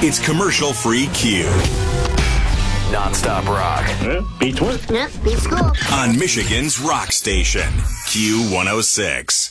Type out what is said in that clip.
It's commercial-free Q Non-stop rock. Beats what? Yep, beats school. on Michigan's rock station, Q106.